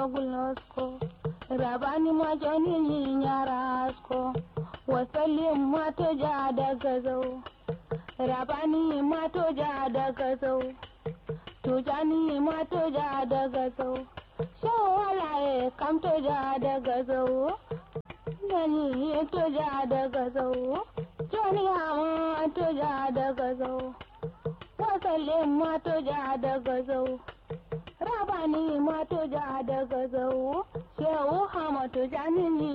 gulnosko rabani ma joni nyarasko wasallim ma to ja daga zau rabani ma to ja daga zau tujani ma to ja daga zau shawala kam to ja daga zau nani to ja daga zau joni ma to ja daga zau wasallim ma to ja daga zau rabani ma to ja daga zau shehu hama to janini